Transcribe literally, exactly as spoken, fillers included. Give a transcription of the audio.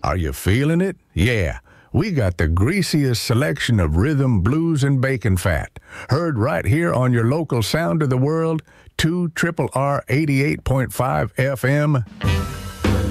Are you feeling it? Yeah. We got the greasiest selection of rhythm, blues, and bacon fat. Heard right here on your local sound of the world, two R R R eighty-eight point five F M.